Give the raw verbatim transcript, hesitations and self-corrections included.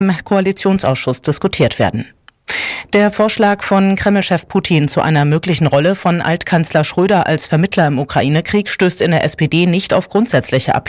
im Koalitionsausschuss diskutiert werden. Der Vorschlag von Kreml-Chef Putin zu einer möglichen Rolle von Altkanzler Schröder als Vermittler im Ukraine-Krieg stößt in der S P D nicht auf grundsätzliche Ablehnung.